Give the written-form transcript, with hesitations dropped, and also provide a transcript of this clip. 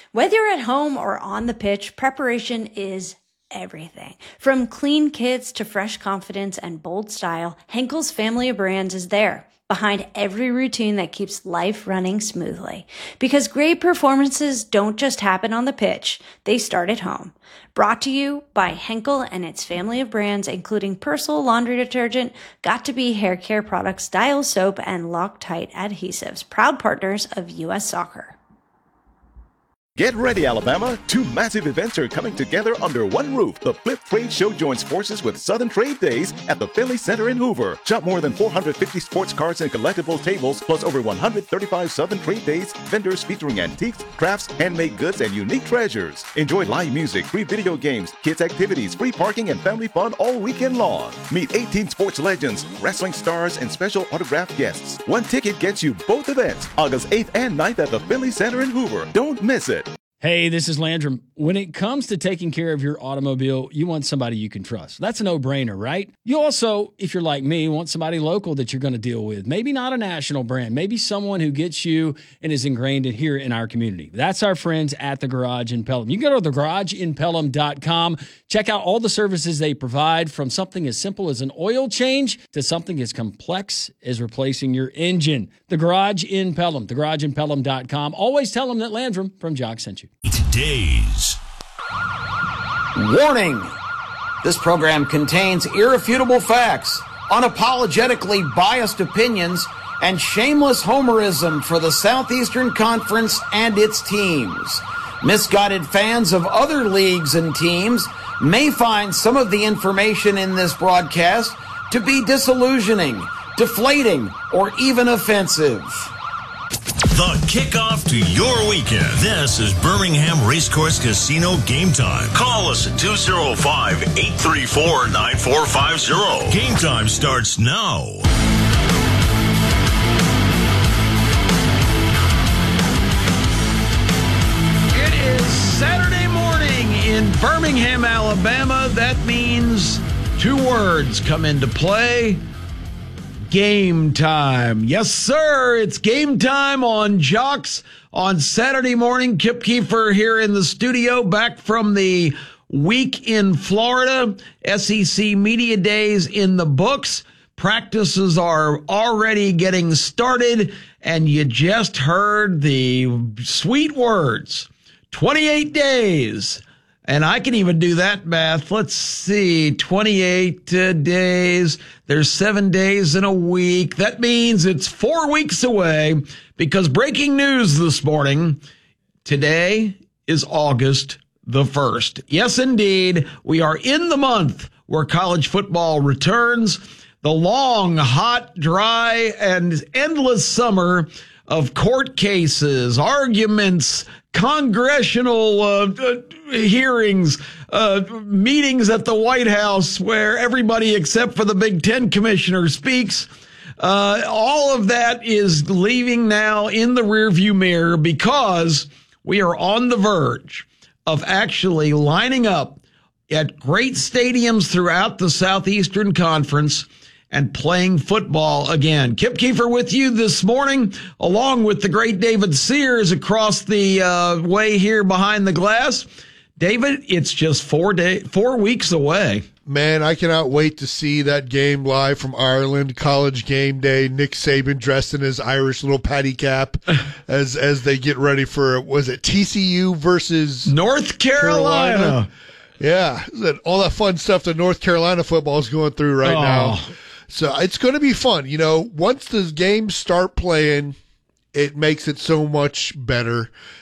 Whether you're at home or on the pitch, preparation is everything. From clean kits to fresh confidence and bold style, Henkel's family of brands is there, behind every routine that keeps life running smoothly. Because great performances don't just happen on the pitch, they start at home. Brought to you by Henkel and its family of brands, including Persil laundry detergent, Got2b hair care products, Dial soap, and Loctite adhesives, proud partners of U.S. Soccer. Get ready, Alabama! 2 massive events are coming together under one roof. The Flip Trade Show joins forces with Southern Trade Days at the Finley Center in Hoover. Shop more than 450 sports cards and collectible tables, plus over 135 Southern Trade Days vendors featuring antiques, crafts, handmade goods, and unique treasures. Enjoy live music, free video games, kids activities, free parking, and family fun all weekend long. Meet 18 sports legends, wrestling stars, and special autographed guests. One ticket gets you both events, August 8th and 9th at the Finley Center in Hoover. Don't miss it. Hey, this is Landrum. When it comes to taking care of your automobile, you want somebody you can trust. That's a no-brainer, right? You also, if you're like me, want somebody local that you're going to deal with. Maybe not a national brand. Maybe someone who gets you and is ingrained in here in our community. That's our friends at The Garage in Pelham. You can go to thegarageinpelham.com. Check out all the services they provide, from something as simple as an oil change to something as complex as replacing your engine. The Garage in Pelham, thegarageinpelham.com. Always tell them that Landrum from Jock sent you. Today's warning. This program contains irrefutable facts, unapologetically biased opinions, and shameless homerism for the Southeastern Conference and its teams. Misguided fans of other leagues and teams may find some of the information in this broadcast to be disillusioning, deflating, or even offensive. The kickoff to your weekend. This is Birmingham Racecourse Casino Game Time. Call us at 205-834-9450. Game Time starts now. It is Saturday morning in Birmingham, Alabama. That means 2 words come into play. Game time. Yes, sir. It's game time on Jocks on Saturday morning. Kip Keefer here in the studio, back from the week in Florida. SEC Media Days in the books. Practices are already getting started, and you just heard the sweet words. 28 days. And I can even do that math. Let's see, 28 days. There's 7 days in a week. That means it's 4 weeks away, because breaking news this morning, today is August the 1st. Yes, indeed, we are in the month where college football returns. The long, hot, dry, and endless summer of court cases, arguments, congressional hearings, meetings at the White House where everybody except for the Big Ten commissioner speaks. All of that is leaving now in the rearview mirror, because we are on the verge of actually lining up at great stadiums throughout the Southeastern Conference and playing football again. Kip Keefer with you this morning, along with the great David Sears across the way here behind the glass. David, it's just 4 weeks away. Man, I cannot wait to see that game live from Ireland, College Game Day. Nick Saban dressed in his Irish little patty cap as they get ready for, was it TCU versus North Carolina? Yeah, all that fun stuff that North Carolina football is going through right now. So it's going to be fun. You know, once the games start playing, it makes it so much better.